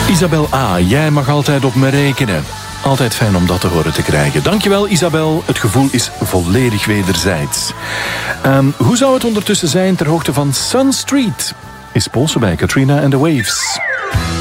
Isabel A., jij mag altijd op me rekenen. Altijd fijn om dat te horen te krijgen. Dankjewel, Isabel. Het gevoel is volledig wederzijds. Hoe zou het ondertussen zijn ter hoogte van Sun Street? Is polsen bij Katrina and the Waves.